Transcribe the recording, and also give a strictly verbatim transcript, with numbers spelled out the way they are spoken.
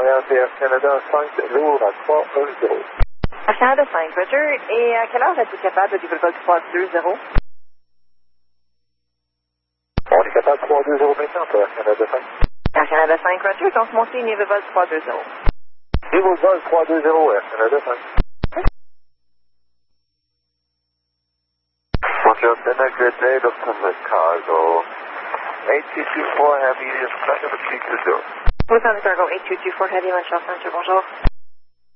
Montréal, c'est Air Canada cinq, lourd à trois un zéro. Air Canada cinq, Roger. Et à quelle heure êtes-vous capable de vol trois deux zéro? On est capable de trois deux zéro maintenant pour Air Canada cinq. Air Canada cinq, Roger. Donc, montez niveau vol trois deux zéro. Niveau vol trois deux zéro, Air Canada cinq. Montreal, been a good day, Lufthansa cargo. eight two two four, heavy, is second to two two zero. Lufthansa Cargo eight two two four Heavy, Montreal Center, bonjour.